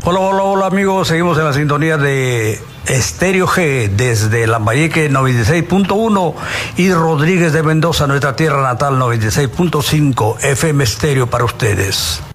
Hola, hola, hola amigos, seguimos en la sintonía de Estéreo G desde Lambayeque 96.1 y Rodríguez de Mendoza, nuestra tierra natal 96.5 FM Estéreo para ustedes.